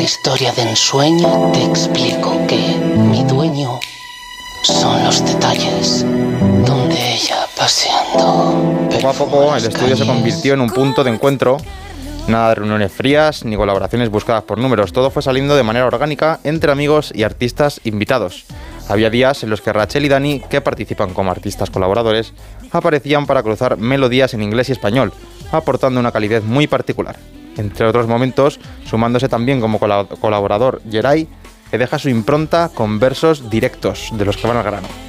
historia de ensueño, te explico que mi dueño son los detalles donde ella paseando. Poco a poco el estudio se convirtió en un punto de encuentro. Nada de reuniones frías ni colaboraciones buscadas por números. Todo fue saliendo de manera orgánica entre amigos y artistas invitados. Había días en los que Rachel y Dani, que participan como artistas colaboradores, aparecían para cruzar melodías en inglés y español, aportando una calidez muy particular. Entre otros momentos, sumándose también como colaborador Geray, que deja su impronta con versos directos, de los que van al grano.